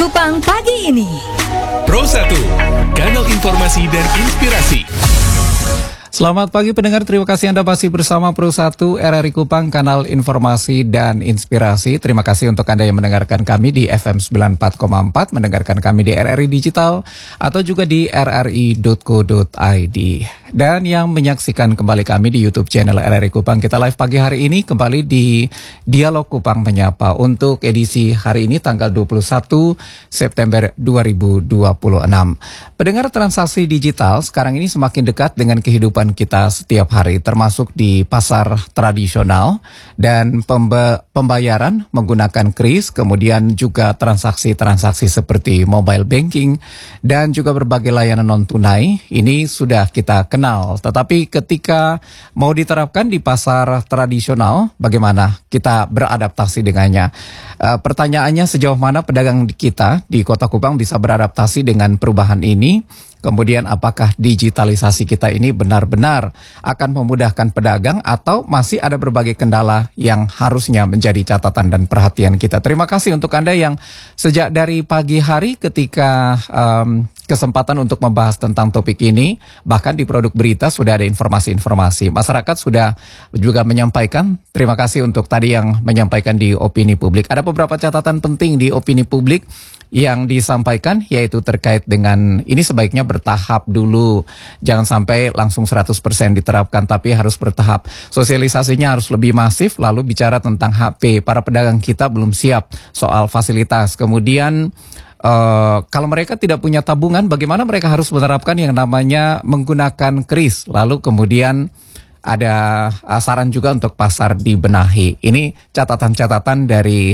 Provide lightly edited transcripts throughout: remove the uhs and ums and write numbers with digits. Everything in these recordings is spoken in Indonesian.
Kupang pagi ini. Pro 1, kanal informasi dan inspirasi. Selamat pagi pendengar, terima kasih Anda masih bersama Pro 1 RRI Kupang, kanal informasi dan inspirasi. Terima kasih untuk Anda yang mendengarkan kami di FM 94,4, mendengarkan kami di RRI Digital, atau juga di rri.co.id. Dan yang menyaksikan kembali kami di YouTube channel RRI Kupang. Kita live pagi hari ini kembali di Dialog Kupang Menyapa untuk edisi hari ini tanggal 21 September 2026. Pendengar, transaksi digital sekarang ini semakin dekat dengan kehidupan kita setiap hari, termasuk di pasar tradisional dan pembayaran menggunakan kris, kemudian juga transaksi-transaksi seperti mobile banking dan juga berbagai layanan non-tunai. Ini sudah kita kenal, tetapi ketika mau diterapkan di pasar tradisional, bagaimana kita beradaptasi dengannya? Pertanyaannya, sejauh mana pedagang kita di Kota Kupang bisa beradaptasi dengan perubahan ini? Kemudian apakah digitalisasi kita ini benar-benar akan memudahkan pedagang atau masih ada berbagai kendala yang harusnya menjadi catatan dan perhatian kita? Terima kasih untuk Anda yang sejak dari pagi hari ketika kesempatan untuk membahas tentang topik ini. Bahkan di produk berita sudah ada informasi-informasi. Masyarakat sudah juga menyampaikan. Terima kasih untuk tadi yang menyampaikan di opini publik. Ada beberapa catatan penting di opini publik yang disampaikan, yaitu terkait dengan ini sebaiknya bertahap dulu. Jangan sampai langsung 100% diterapkan, tapi harus bertahap. Sosialisasinya harus lebih masif. Lalu bicara tentang HP, para pedagang kita belum siap soal fasilitas. Kemudian kalau mereka tidak punya tabungan, bagaimana mereka harus menerapkan yang namanya menggunakan kris. Lalu kemudian ada saran juga untuk pasar dibenahi. Ini catatan-catatan dari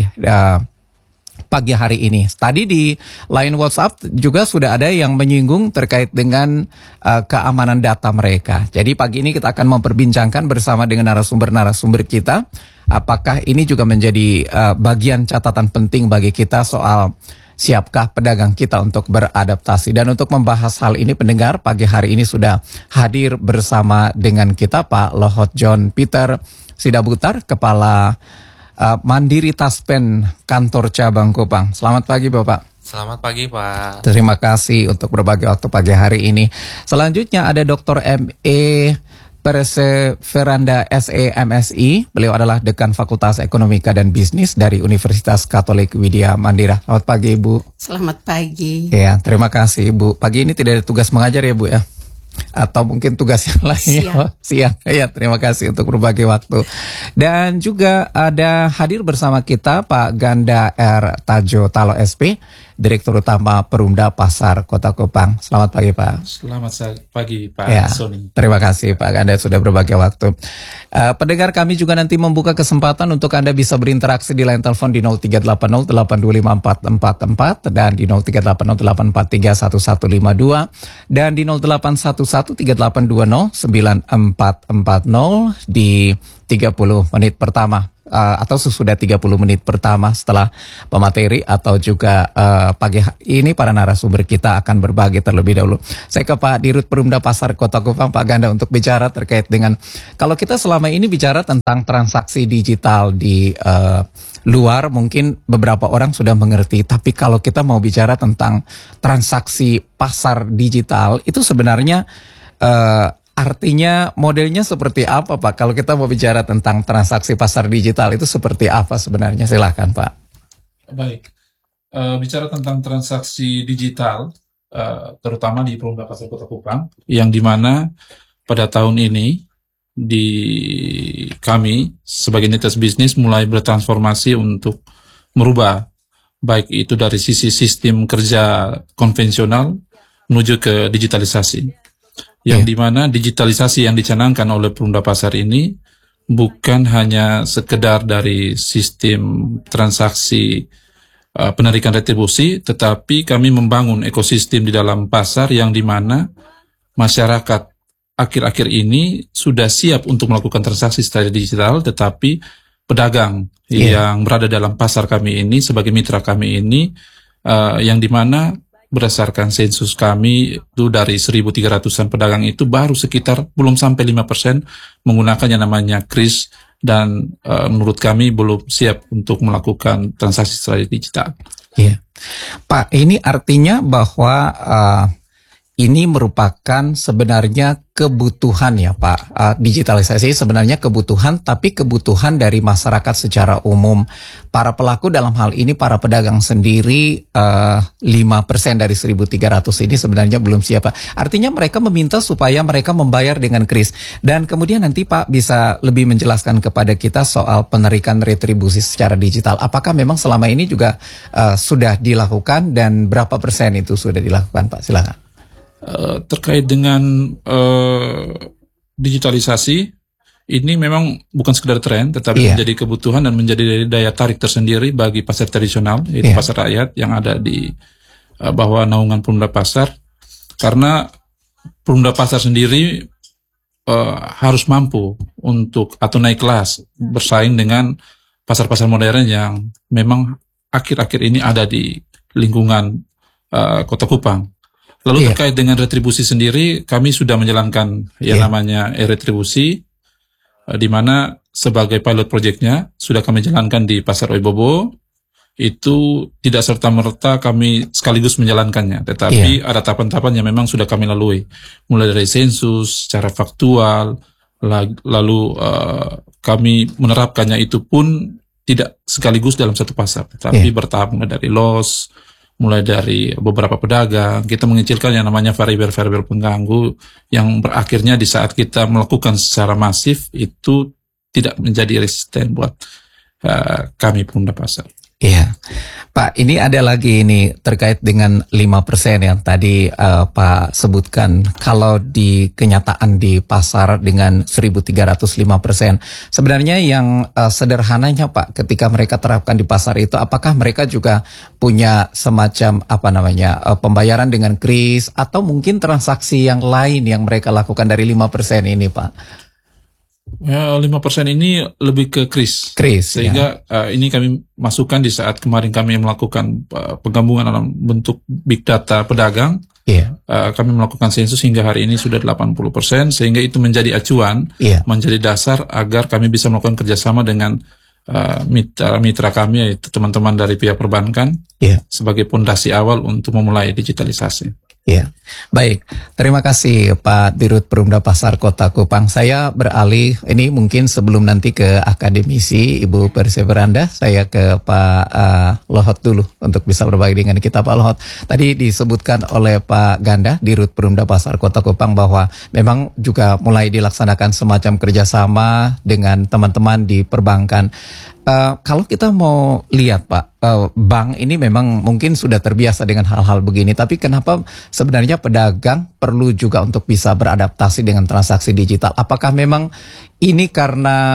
pagi hari ini. Tadi di line WhatsApp juga sudah ada yang menyinggung terkait dengan keamanan data mereka. Jadi pagi ini kita akan memperbincangkan bersama dengan narasumber-narasumber kita. Apakah ini juga menjadi bagian catatan penting bagi kita soal siapkah pedagang kita untuk beradaptasi? Dan untuk membahas hal ini, pendengar, pagi hari ini sudah hadir bersama dengan kita Pak Lohot John Peter Sidabutar, Kepala Mandiri Taspen Kantor Cabang Kupang. Selamat pagi Bapak. Selamat pagi Pak. Terima kasih untuk berbagi waktu pagi hari ini. Selanjutnya ada Dr. M.E. Perseveranda SE MSI. Beliau adalah Dekan Fakultas Ekonomika dan Bisnis dari Universitas Katolik Widya Mandira. Selamat pagi Ibu. Selamat pagi. Ya, terima kasih Ibu. Pagi ini tidak ada tugas mengajar ya Bu ya? Atau mungkin tugas yang lain? Siang. Ya, terima kasih untuk berbagi waktu. Dan juga ada hadir bersama kita Pak Ganda R. Tajo Talo SP, Direktur Utama Perumda Pasar Kota Kupang. Selamat pagi Pak. Selamat pagi Pak Sony. Terima kasih Pak Ganda sudah berbagi waktu. Pendengar, kami juga nanti membuka kesempatan untuk Anda bisa berinteraksi di line telepon di 0380825444 dan di 038084315152 dan di 081138209440 di 30 menit pertama. Atau sesudah 30 menit pertama setelah pemateri atau juga pagi ini para narasumber kita akan berbagi terlebih dahulu. Saya ke Pak Dirut Perumda Pasar Kota Kupang, Pak Ganda, untuk bicara terkait dengan kalau kita selama ini bicara tentang transaksi digital di luar, mungkin beberapa orang sudah mengerti, tapi kalau kita mau bicara tentang transaksi pasar digital itu sebenarnya artinya modelnya seperti apa Pak? Kalau kita mau bicara tentang transaksi pasar digital itu seperti apa sebenarnya? Silakan Pak. Baik, bicara tentang transaksi digital, terutama di Perumda Pasar Kota Kupang, yang dimana pada tahun ini di kami sebagai entitas bisnis mulai bertransformasi untuk merubah, baik itu dari sisi sistem kerja konvensional menuju ke digitalisasi. Yang dimana digitalisasi yang dicanangkan oleh Perumda Pasar ini bukan hanya sekedar dari sistem transaksi penarikan retribusi, tetapi kami membangun ekosistem di dalam pasar yang dimana masyarakat akhir-akhir ini sudah siap untuk melakukan transaksi secara digital, tetapi pedagang yang berada dalam pasar kami ini sebagai mitra kami ini yang dimana berdasarkan sensus kami itu dari 1.300-an pedagang itu baru sekitar belum sampai 5% menggunakan yang namanya kris dan menurut kami belum siap untuk melakukan transaksi secara digital. Iya. Pak, ini artinya bahwa ini merupakan sebenarnya kebutuhan ya Pak. Digitalisasi sebenarnya kebutuhan, tapi kebutuhan dari masyarakat secara umum. Para pelaku dalam hal ini, para pedagang sendiri, 5% dari 1.300 ini sebenarnya belum siap Pak. Artinya mereka meminta supaya mereka membayar dengan kris. Dan kemudian nanti Pak bisa lebih menjelaskan kepada kita soal penarikan retribusi secara digital. Apakah memang selama ini juga sudah dilakukan dan berapa persen itu sudah dilakukan Pak? Silakan. Terkait dengan digitalisasi, ini memang bukan sekedar tren, tetapi menjadi kebutuhan dan menjadi daya tarik tersendiri bagi pasar tradisional, yaitu pasar rakyat yang ada di bawah naungan Perumda Pasar. Karena Perumda Pasar sendiri harus mampu untuk atau naik kelas bersaing dengan pasar-pasar modern yang memang akhir-akhir ini ada di lingkungan Kota Kupang. Lalu terkait dengan retribusi sendiri, kami sudah menjalankan yang namanya retribusi, di mana sebagai pilot projectnya sudah kami jalankan di Pasar Oibobo. Itu tidak serta-merta kami sekaligus menjalankannya, tetapi ada tahapan-tahapan yang memang sudah kami lalui, mulai dari sensus, secara faktual, lalu kami menerapkannya itu pun tidak sekaligus dalam satu pasar, tetapi bertahap mulai dari loss, mulai dari beberapa pedagang, kita mengecilkan yang namanya variabel-variabel pengganggu yang berakhirnya di saat kita melakukan secara masif itu tidak menjadi resisten buat kami Perumda Pasar. Iya, Pak, ini ada lagi ini terkait dengan 5% yang tadi Pak sebutkan. Kalau di kenyataan di pasar dengan 1.305%, sebenarnya yang sederhananya Pak, ketika mereka terapkan di pasar itu, apakah mereka juga punya semacam pembayaran dengan kris atau mungkin transaksi yang lain yang mereka lakukan dari 5% ini Pak? Ya, 5% ini lebih ke kris. Sehingga ini kami masukkan di saat kemarin kami melakukan penggabungan dalam bentuk big data pedagang. Kami melakukan sensus hingga hari ini sudah 80%, sehingga itu menjadi acuan, menjadi dasar agar kami bisa melakukan kerjasama dengan mitra kami, yaitu teman-teman dari pihak perbankan, sebagai pondasi awal untuk memulai digitalisasi. Ya, baik. Terima kasih Pak Dirut Perumda Pasar Kota Kupang. Saya beralih, ini mungkin sebelum nanti ke akademisi Ibu Perseveranda, saya ke Pak Lohot dulu untuk bisa berbagi dengan kita Pak Lohot. Tadi disebutkan oleh Pak Ganda, Dirut Perumda Pasar Kota Kupang, bahwa memang juga mulai dilaksanakan semacam kerjasama dengan teman-teman di perbankan. Kalau kita mau lihat Pak, bank ini memang mungkin sudah terbiasa dengan hal-hal begini, tapi kenapa sebenarnya pedagang perlu juga untuk bisa beradaptasi dengan transaksi digital? Apakah memang ini karena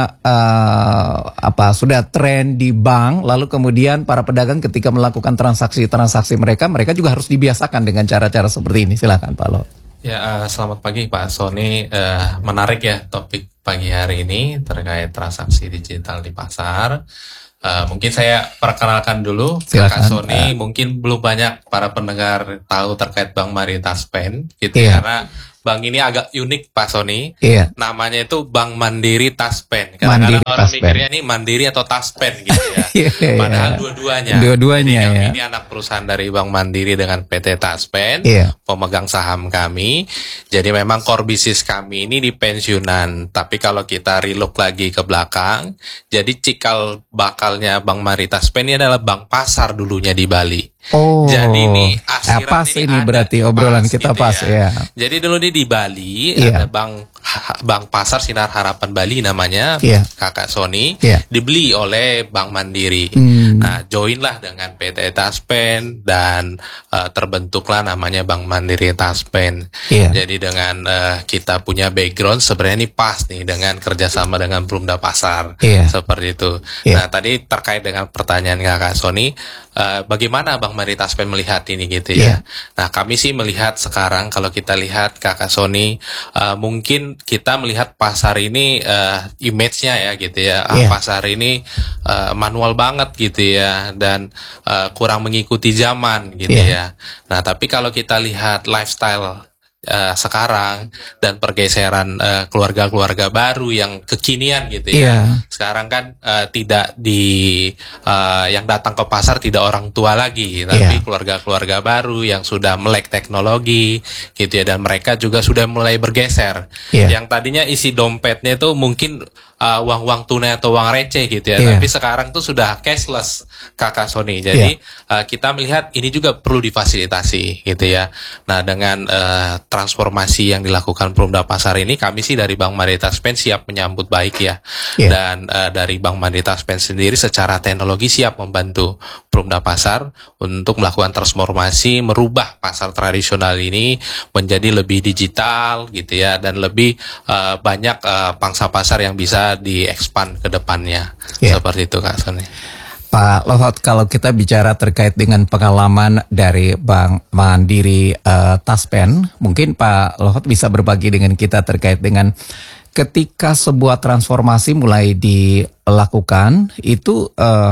sudah tren di bank, lalu kemudian para pedagang ketika melakukan transaksi mereka juga harus dibiasakan dengan cara-cara seperti ini? Silakan Pak Lo. Ya, selamat pagi Pak Sony. Menarik ya topik pagi hari ini terkait transaksi digital di pasar. Mungkin saya perkenalkan dulu. Kak Sony, mungkin belum banyak para pendengar tahu terkait Bank Mandiri Taspen, gitu karena bank ini agak unik Pak Sony. Namanya itu Bank Mandiri Taspen. Kadang-kadang orang mikirnya ini Mandiri atau Taspen gitu ya. Padahal dua-duanya. Ya. Ini anak perusahaan dari Bank Mandiri dengan PT Taspen, pemegang saham kami. Jadi memang core bisnis kami ini di pensiunan. Tapi kalau kita relook lagi ke belakang, jadi cikal bakalnya Bank Mandiri Taspen ini adalah bank pasar dulunya di Bali. Jadi ini asiran pas ini berarti obrolan kita gitu pas ya. Jadi dulu di Bali ada bank pasar Sinar Harapan Bali namanya, Kakak Sony, dibeli oleh Bank Mandiri. Nah, joinlah dengan PT Taspen dan terbentuklah namanya Bank Mandiri Taspen. Jadi dengan kita punya background sebenarnya ini pas nih dengan kerjasama dengan Perumda Pasar seperti itu. Nah, tadi terkait dengan pertanyaan Kakak Sony, bagaimana Bank Mandiri Taspen melihat ini gitu ya. Nah, kami sih melihat sekarang kalau kita lihat Kakak Sony, mungkin kita melihat pasar ini image-nya ya gitu ya. Pasar ini manual banget gitu ya, dan kurang mengikuti zaman gitu ya. Nah, tapi kalau kita lihat lifestyle sekarang dan pergeseran keluarga-keluarga baru yang kekinian gitu ya. Sekarang kan tidak yang datang ke pasar tidak orang tua lagi, tapi keluarga-keluarga baru yang sudah melek teknologi gitu ya, dan mereka juga sudah mulai bergeser. Yang tadinya isi dompetnya itu mungkin uang-uang tunai atau uang receh gitu ya, tapi sekarang tuh sudah cashless, Kakak Sony. Jadi kita melihat ini juga perlu difasilitasi gitu ya. Nah, dengan transformasi yang dilakukan Perumda Pasar ini, kami sih dari Bank Mandiri Taspen siap menyambut baik ya. Dan dari Bank Mandiri Taspen sendiri secara teknologi siap membantu Perumda Pasar untuk melakukan transformasi, merubah pasar tradisional ini menjadi lebih digital gitu ya, dan lebih banyak pangsa pasar yang bisa diekspan ke depannya. Seperti itu, Kak Sony. Pak Lohot, kalau kita bicara terkait dengan pengalaman dari Bank Mandiri Taspen, mungkin Pak Lohot bisa berbagi dengan kita terkait dengan ketika sebuah transformasi mulai dilakukan, itu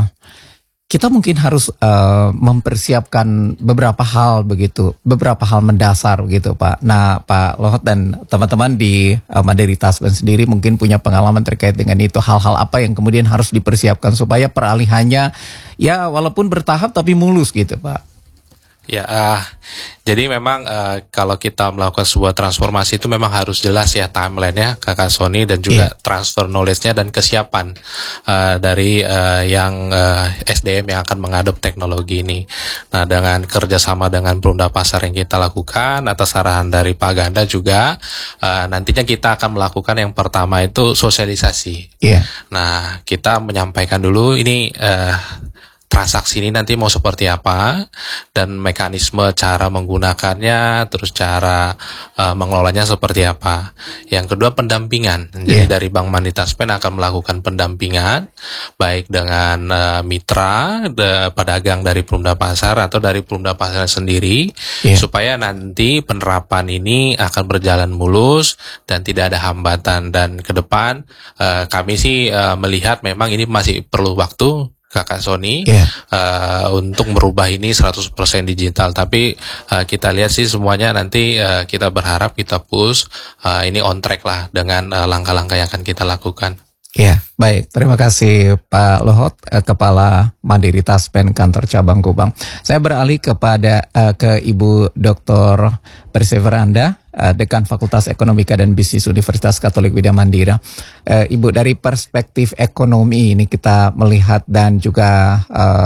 kita mungkin harus mempersiapkan beberapa hal begitu, beberapa hal mendasar begitu, Pak. Nah, Pak Lohot dan teman-teman di Mandiri Taspen sendiri mungkin punya pengalaman terkait dengan itu. Hal-hal apa yang kemudian harus dipersiapkan supaya peralihannya ya walaupun bertahap tapi mulus gitu, Pak. Ya, jadi memang kalau kita melakukan sebuah transformasi itu memang harus jelas ya timeline-nya, Kakak Sony, dan juga transfer knowledge-nya dan kesiapan dari yang SDM yang akan mengadop teknologi ini. Nah, dengan kerjasama dengan Perumda Pasar yang kita lakukan atas arahan dari Pak Ganda juga, nantinya kita akan melakukan yang pertama itu sosialisasi. Nah, kita menyampaikan dulu ini transaksi ini nanti mau seperti apa, dan mekanisme cara menggunakannya, terus cara mengelolanya seperti apa. Yang kedua, pendampingan. Jadi dari Bank Mandiri Taspen akan melakukan pendampingan baik dengan mitra pedagang dari Perumda Pasar atau dari Perumda Pasar sendiri, supaya nanti penerapan ini akan berjalan mulus dan tidak ada hambatan. Dan ke depan kami sih melihat memang ini masih perlu waktu, Kakak Sony, untuk merubah ini 100% digital. Tapi kita lihat sih semuanya nanti kita berharap, kita push ini on track lah dengan langkah-langkah yang akan kita lakukan. Ya, baik. Terima kasih Pak Lohot, Kepala Mandiri Taspen Kantor Cabang Kupang. Saya beralih kepada ke Ibu Dr. Perseveranda, Dekan Fakultas Ekonomika dan Bisnis Universitas Katolik Widya Mandira. Ibu, dari perspektif ekonomi ini kita melihat dan juga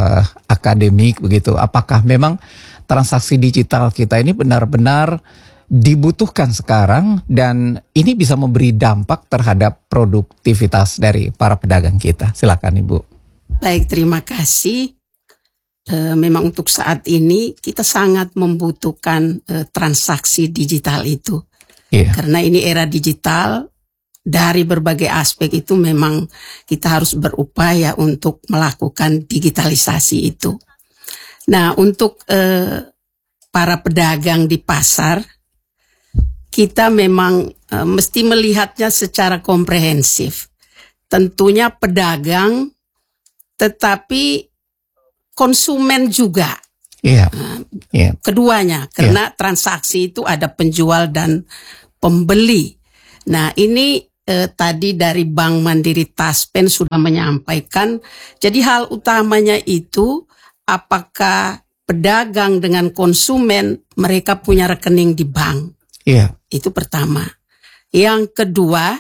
akademik begitu, apakah memang transaksi digital kita ini benar-benar dibutuhkan sekarang dan ini bisa memberi dampak terhadap produktivitas dari para pedagang kita? Silakan Ibu. Baik, terima kasih. Memang untuk saat ini kita sangat membutuhkan transaksi digital itu. Karena ini era digital, dari berbagai aspek itu memang kita harus berupaya untuk melakukan digitalisasi itu. Nah, untuk para pedagang di pasar, kita memang mesti melihatnya secara komprehensif. Tentunya pedagang, tetapi konsumen juga. Keduanya, karena transaksi itu ada penjual dan pembeli. Nah, ini tadi dari Bank Mandiri Taspen sudah menyampaikan. Jadi hal utamanya itu apakah pedagang dengan konsumen mereka punya rekening di bank. Itu pertama. Yang kedua,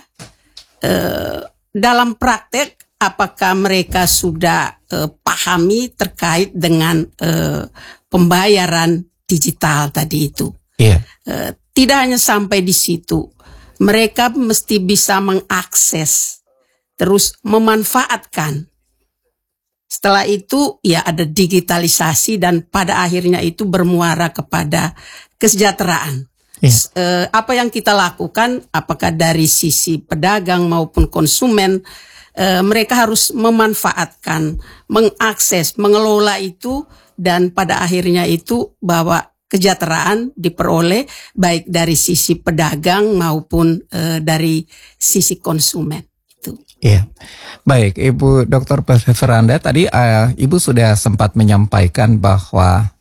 dalam praktek apakah mereka sudah pahami terkait dengan pembayaran digital tadi itu. Tidak hanya sampai di situ, mereka mesti bisa mengakses, terus memanfaatkan. Setelah itu ya ada digitalisasi dan pada akhirnya itu bermuara kepada kesejahteraan. Apa yang kita lakukan, apakah dari sisi pedagang maupun konsumen, mereka harus memanfaatkan, mengakses, mengelola itu, dan pada akhirnya itu bahwa kesejahteraan diperoleh baik dari sisi pedagang maupun dari sisi konsumen. Itu. Baik, Ibu Dr. Perseveranda, tadi Ibu sudah sempat menyampaikan bahwa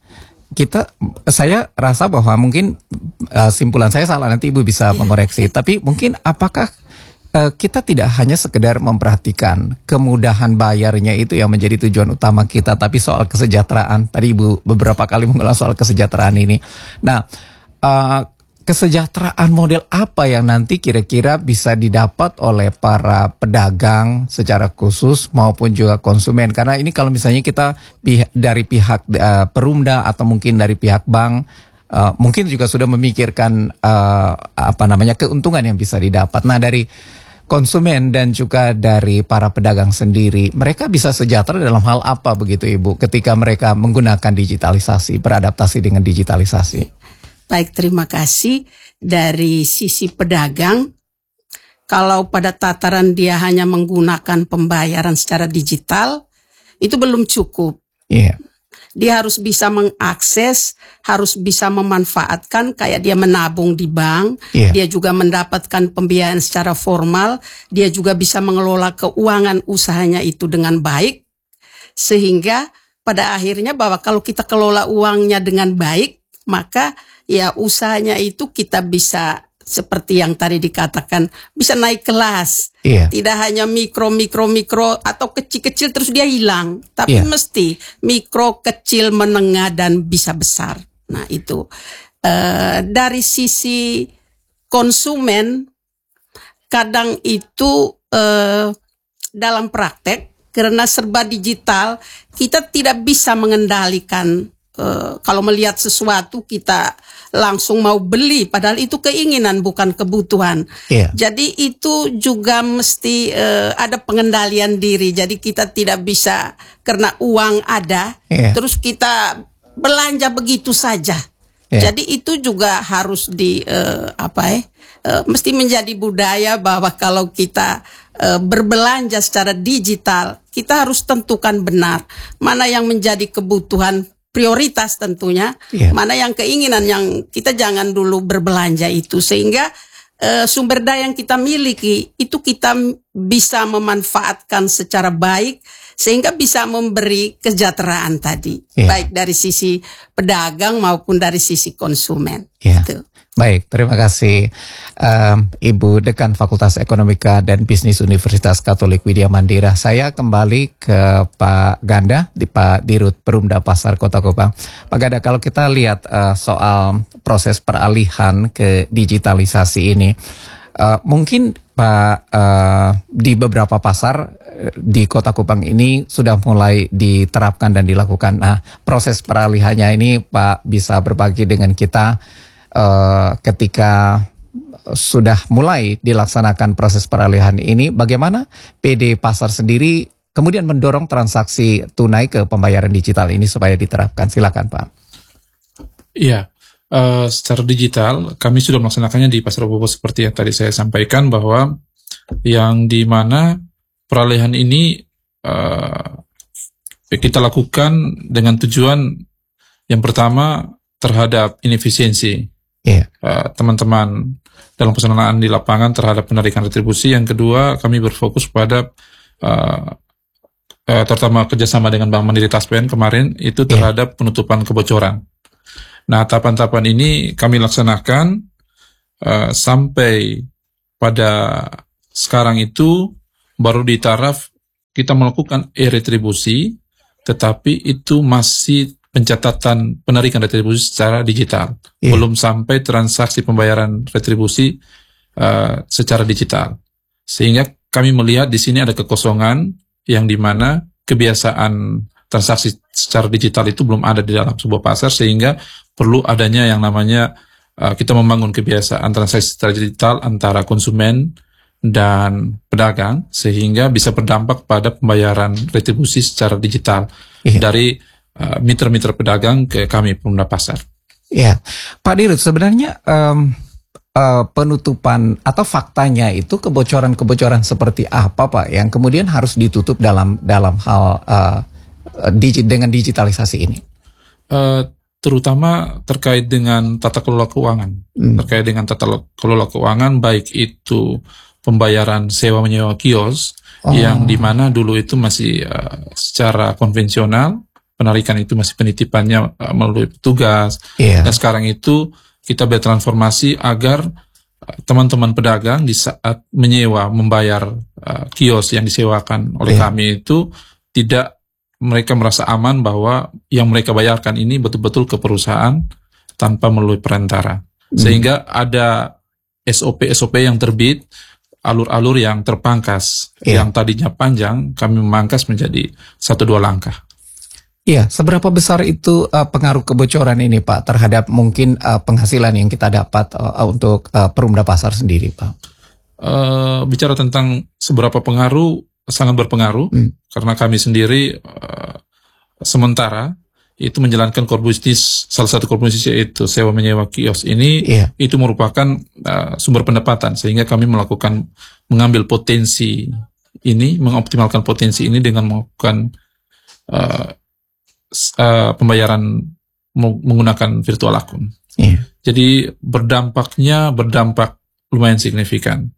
saya rasa bahwa mungkin simpulan saya salah, nanti Ibu bisa mengoreksi. Tapi mungkin apakah kita tidak hanya sekedar memperhatikan kemudahan bayarnya itu yang menjadi tujuan utama kita, tapi soal kesejahteraan. Tadi Ibu beberapa kali mengulang soal kesejahteraan ini. Nah, kesejahteraan model apa yang nanti kira-kira bisa didapat oleh para pedagang secara khusus maupun juga konsumen? Karena ini kalau misalnya kita dari pihak Perumda atau mungkin dari pihak bank, mungkin juga sudah memikirkan keuntungan yang bisa didapat. Nah, dari konsumen dan juga dari para pedagang sendiri, mereka bisa sejahtera dalam hal apa begitu Ibu ketika mereka menggunakan digitalisasi, beradaptasi dengan digitalisasi? Baik, terima kasih. Dari sisi pedagang, kalau pada tataran dia hanya menggunakan pembayaran secara digital, itu belum cukup. Iya. Dia harus bisa mengakses, harus bisa memanfaatkan, kayak dia menabung di bank, dia juga mendapatkan pembiayaan secara formal, dia juga bisa mengelola keuangan usahanya itu dengan baik, sehingga pada akhirnya bahwa kalau kita kelola uangnya dengan baik, maka ya usahanya itu kita bisa seperti yang tadi dikatakan, bisa naik kelas. Tidak hanya mikro atau kecil-kecil terus dia hilang, tapi mesti mikro, kecil, menengah, dan bisa besar. Nah itu dari sisi konsumen, kadang itu dalam praktek karena serba digital, kita tidak bisa mengendalikan. Kalau melihat sesuatu kita langsung mau beli, padahal itu keinginan bukan kebutuhan. Jadi itu juga mesti ada pengendalian diri. Jadi kita tidak bisa karena uang ada, terus kita belanja begitu saja. Jadi itu juga harus mesti menjadi budaya bahwa kalau kita berbelanja secara digital, kita harus tentukan benar mana yang menjadi kebutuhan prioritas tentunya, mana yang keinginan yang kita jangan dulu berbelanja itu, sehingga sumber daya yang kita miliki itu kita bisa memanfaatkan secara baik sehingga bisa memberi kesejahteraan tadi, baik dari sisi pedagang maupun dari sisi konsumen. Gitu. Baik, terima kasih Ibu Dekan Fakultas Ekonomika dan Bisnis Universitas Katolik Widya Mandira. Saya kembali ke Pak Ganda, Pak Dirut Perumda Pasar Kota Kupang. Pak Ganda, kalau kita lihat soal proses peralihan ke digitalisasi ini, mungkin Pak di beberapa pasar di Kota Kupang ini sudah mulai diterapkan dan dilakukan. Nah, proses peralihannya ini Pak bisa berbagi dengan kita ketika sudah mulai dilaksanakan proses peralihan ini, bagaimana PD Pasar sendiri kemudian mendorong transaksi tunai ke pembayaran digital ini supaya diterapkan? Silakan Pak. Iya, secara digital kami sudah melaksanakannya di Pasar Bobo seperti yang tadi saya sampaikan, bahwa yang di mana peralihan ini kita lakukan dengan tujuan yang pertama terhadap inefisiensi teman-teman dalam pelaksanaan di lapangan terhadap penarikan retribusi. Yang kedua, kami berfokus pada terutama kerjasama dengan Bank Mandiri Taspen kemarin itu terhadap penutupan kebocoran. Nah, tahapan-tahapan ini kami laksanakan sampai pada sekarang itu baru di taraf kita melakukan e-retribusi, tetapi itu masih pencatatan penarikan retribusi secara digital, belum sampai transaksi pembayaran retribusi secara digital. Sehingga kami melihat di sini ada kekosongan yang dimana kebiasaan transaksi secara digital itu belum ada di dalam sebuah pasar, sehingga perlu adanya yang namanya kita membangun kebiasaan transaksi secara digital antara konsumen dan pedagang, sehingga bisa berdampak pada pembayaran retribusi secara digital dari mitra-mitra pedagang ke kami pengguna pasar. Ya, Pak Dirut, sebenarnya penutupan atau faktanya itu kebocoran-kebocoran seperti apa Pak yang kemudian harus ditutup dalam hal dengan digitalisasi ini? Terutama terkait dengan tata kelola keuangan. Terkait dengan tata kelola keuangan, baik itu pembayaran sewa menyewa kios yang dimana dulu itu masih secara konvensional, penarikan itu masih penitipannya melalui petugas. Dan sekarang itu kita bertransformasi agar teman-teman pedagang di saat menyewa, membayar kios yang disewakan oleh kami itu tidak, mereka merasa aman bahwa yang mereka bayarkan ini betul-betul ke perusahaan tanpa melalui perantara. Sehingga ada SOP yang terbit, alur-alur yang terpangkas, yang tadinya panjang kami memangkas menjadi 1-2 langkah. Iya, seberapa besar itu pengaruh kebocoran ini Pak terhadap mungkin penghasilan yang kita dapat untuk Perumda Pasar sendiri Pak? Bicara tentang seberapa pengaruh, sangat berpengaruh, karena kami sendiri sementara itu menjalankan core bisnis, salah satu core bisnis yaitu sewa menyewa kios ini, itu merupakan sumber pendapatan, sehingga kami mengambil potensi ini, mengoptimalkan potensi ini dengan melakukan pembayaran menggunakan virtual akun. Jadi berdampak lumayan signifikan.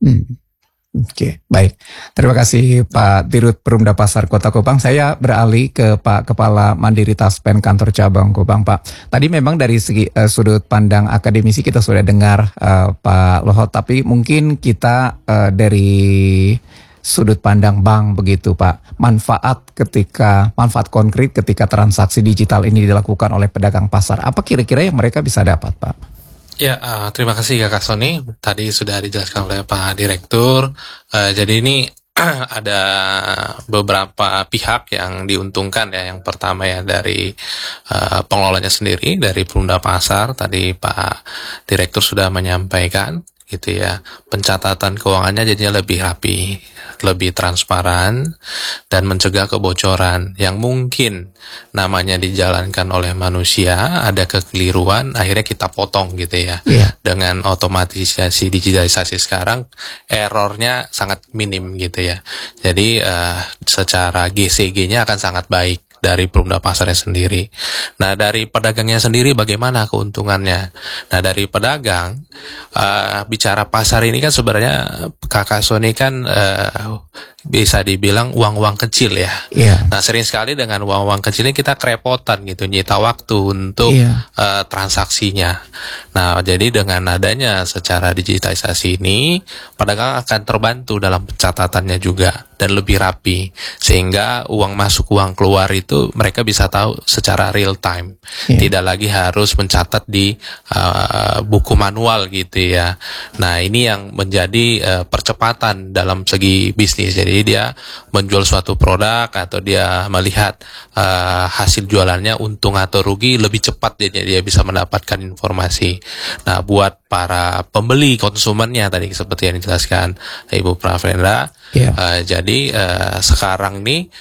Oke, baik. Terima kasih Pak Dirut Perumda Pasar Kota Kupang. Saya beralih ke Pak Kepala Mandiri Taspen Kantor Cabang Kupang, Pak. Tadi memang dari segi sudut pandang akademisi kita sudah dengar Pak Lohot, tapi mungkin kita dari sudut pandang bank begitu Pak, manfaat konkret ketika transaksi digital ini dilakukan oleh pedagang pasar, apa kira-kira yang mereka bisa dapat Pak? Ya, terima kasih Kakak Sony. Tadi sudah dijelaskan oleh Pak Direktur. Jadi ini ada beberapa pihak yang diuntungkan ya. Yang pertama ya dari pengelolanya sendiri, dari Perumda Pasar. Tadi Pak Direktur sudah menyampaikan gitu ya, pencatatan keuangannya jadinya lebih rapi, lebih transparan, dan mencegah kebocoran yang mungkin namanya dijalankan oleh manusia, ada kekeliruan, akhirnya kita potong gitu ya. Dengan otomatisasi digitalisasi sekarang, errornya sangat minim gitu ya. Jadi secara GCG-nya akan sangat baik dari Perumda Pasarnya sendiri. Nah, dari pedagangnya sendiri bagaimana keuntungannya? Nah, dari pedagang, bicara pasar ini kan sebenarnya Kakak Sony kan bisa dibilang uang-uang kecil ya. Nah, sering sekali dengan uang-uang kecil ini kita kerepotan gitu, nyita waktu untuk transaksinya. Nah, jadi dengan adanya secara digitalisasi ini, pedagang akan terbantu dalam pencatatannya juga dan lebih rapi, sehingga uang masuk uang keluar itu mereka bisa tahu secara real time, tidak lagi harus mencatat di buku manual gitu ya. Nah, ini yang menjadi percepatan dalam segi bisnis. Jadi dia menjual suatu produk atau dia melihat hasil jualannya untung atau rugi lebih cepat, jadi dia bisa mendapatkan informasi. Nah, buat para pembeli konsumennya tadi seperti yang dijelaskan Ibu Pravendra, jadi sekarang nih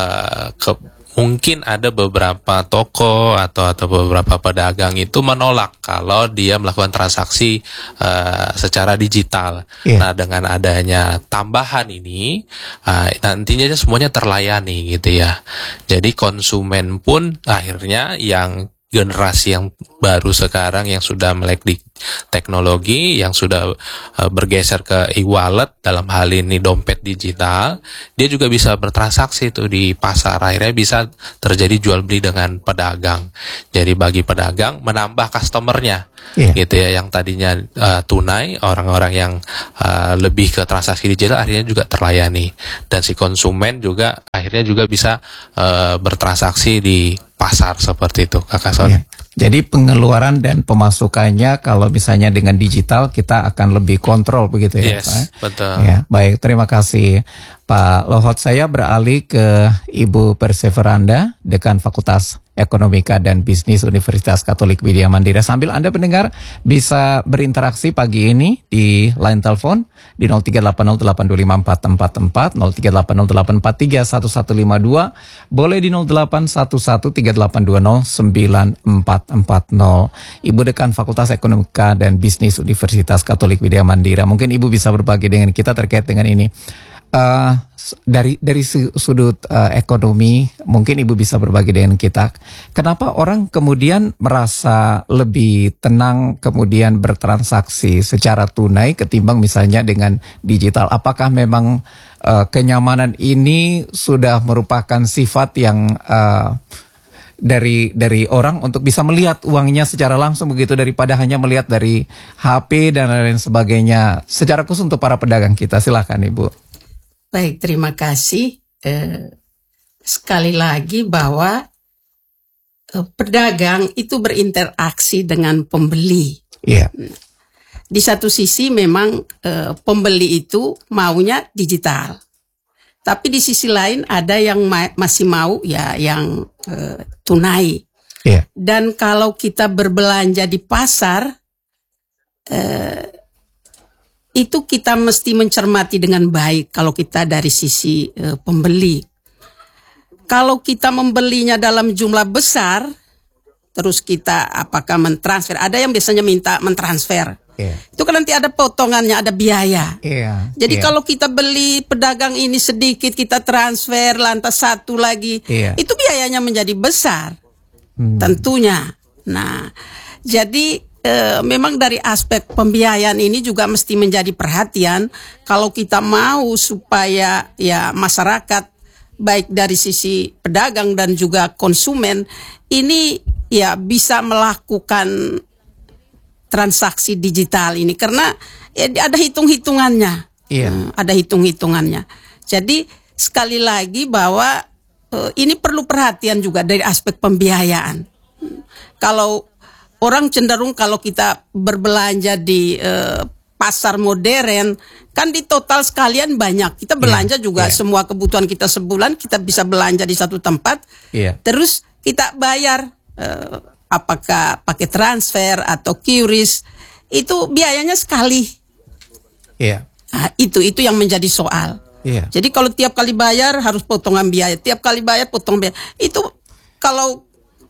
mungkin ada beberapa toko atau beberapa pedagang itu menolak kalau dia melakukan transaksi secara digital. Nah, dengan adanya tambahan ini, nantinya semuanya terlayani gitu ya. Jadi konsumen pun akhirnya yang generasi yang baru sekarang yang sudah melek di teknologi, yang sudah bergeser ke e-wallet, dalam hal ini dompet digital, dia juga bisa bertransaksi itu di pasar. Akhirnya bisa terjadi jual beli dengan pedagang. Jadi bagi pedagang menambah customernya, gitu ya, yang tadinya tunai, orang-orang yang lebih ke transaksi digital akhirnya juga terlayani, dan si konsumen juga akhirnya juga bisa bertransaksi di pasar seperti itu, Kakak Son. Jadi pengeluaran dan pemasukannya kalau misalnya dengan digital kita akan lebih kontrol begitu ya, Pak? Betul. Ya, baik, terima kasih Pak Lohot. Saya beralih ke Ibu Perseveranda, Dekan Fakultas Ekonomika dan Bisnis Universitas Katolik Widya Mandira. Sambil Anda pendengar bisa berinteraksi pagi ini di line telepon di 0380825444, 038084311152, boleh di 081138209440. Ibu Dekan Fakultas Ekonomika dan Bisnis Universitas Katolik Widya Mandira. Mungkin Ibu bisa berbagi dengan kita terkait dengan ini. Dari sudut ekonomi, mungkin Ibu bisa berbagi dengan kita, kenapa orang kemudian merasa lebih tenang kemudian bertransaksi secara tunai ketimbang misalnya dengan digital? Apakah memang kenyamanan ini sudah merupakan sifat yang dari orang untuk bisa melihat uangnya secara langsung begitu daripada hanya melihat dari HP dan lain sebagainya. Secara khusus untuk para pedagang kita, silakan Ibu. Baik, terima kasih. Sekali lagi bahwa pedagang itu berinteraksi dengan pembeli. Iya. Di satu sisi memang pembeli itu maunya digital. Tapi di sisi lain ada yang masih mau ya yang tunai. Yeah. Dan kalau kita berbelanja di pasar, itu kita mesti mencermati dengan baik kalau kita dari sisi pembeli. Kalau kita membelinya dalam jumlah besar, terus kita apakah mentransfer? Ada yang biasanya minta mentransfer. Yeah. Itu kan nanti ada potongannya, ada biaya. Yeah. Jadi Yeah. kalau kita beli pedagang ini sedikit, kita transfer lantas satu lagi, itu biayanya menjadi besar, tentunya. Nah, jadi memang dari aspek pembiayaan ini juga mesti menjadi perhatian. Kalau kita mau supaya ya masyarakat baik dari sisi pedagang dan juga konsumen ini ya bisa melakukan transaksi digital ini karena ya, ada hitung-hitungannya. Iya. Ada hitung-hitungannya. Jadi sekali lagi bahwa ini perlu perhatian juga dari aspek pembiayaan. Kalau orang cenderung kalau kita berbelanja di pasar modern kan di total sekalian banyak. Kita belanja juga semua kebutuhan kita sebulan kita bisa belanja di satu tempat. Terus kita bayar apakah pakai transfer atau QRIS, itu biayanya sekali. Nah, itu yang menjadi soal. Jadi kalau tiap kali bayar harus potongan biaya, tiap kali bayar potong biaya. Itu kalau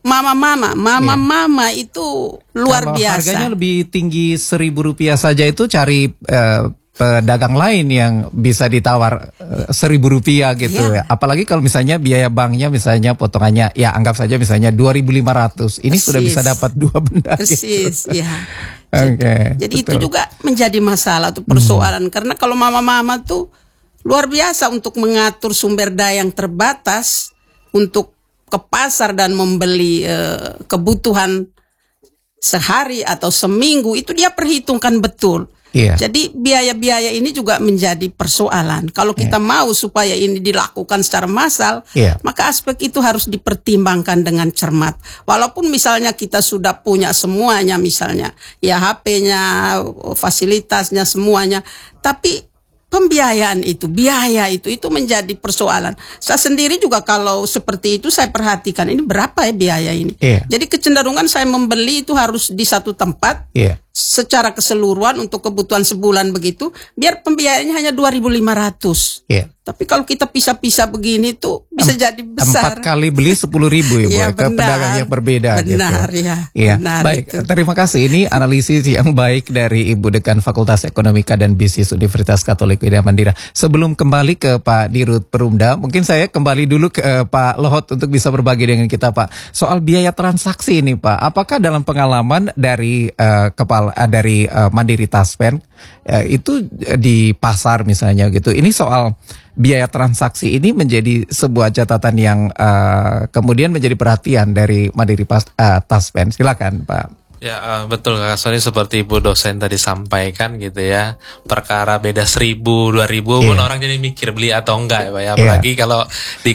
mama itu luar kalau biasa. Harganya lebih tinggi Rp1.000 saja itu cari pedagang lain yang bisa ditawar Rp1.000 gitu ya. Apalagi kalau misalnya biaya banknya misalnya potongannya ya anggap saja misalnya 2.500. Ini sudah bisa dapat dua benda. Persis, gitu. ya. Jadi itu juga menjadi masalah atau persoalan karena kalau mama tuh luar biasa untuk mengatur sumber daya yang terbatas untuk ke pasar dan membeli kebutuhan sehari atau seminggu itu dia perhitungkan betul. Jadi biaya-biaya ini juga menjadi persoalan. Kalau kita mau supaya ini dilakukan secara massal, maka aspek itu harus dipertimbangkan dengan cermat. Walaupun misalnya kita sudah punya semuanya, misalnya ya HP-nya, fasilitasnya semuanya, tapi pembiayaan itu, biaya itu menjadi persoalan. Saya sendiri juga kalau seperti itu saya perhatikan ini berapa ya biaya ini. Jadi kecenderungan saya membeli itu harus di satu tempat secara keseluruhan untuk kebutuhan sebulan begitu, biar pembiayaannya hanya 2.500. Tapi kalau kita pisah-pisah begini tuh bisa jadi besar. 4 kali beli 10.000 ya, ke pedagang yang berbeda. Benar gitu. ya. Baik, terima kasih. Ini analisis yang baik dari Ibu Dekan Fakultas Ekonomika dan Bisnis Universitas Katolik Widya Mandira. Sebelum kembali ke Pak Dirut Perumda, mungkin saya kembali dulu ke Pak Lohot untuk bisa berbagi dengan kita Pak. Soal biaya transaksi ini Pak, apakah dalam pengalaman dari dari Mandiri Taspen itu di pasar misalnya gitu, ini soal biaya transaksi ini menjadi sebuah catatan yang kemudian menjadi perhatian dari Mandiri Taspen. Silakan Pak. Ya betul Kak Sony, seperti Ibu dosen tadi sampaikan gitu ya, perkara beda 1.000, 2.000 pun orang jadi mikir beli atau enggak ya Pak ya, apalagi kalau di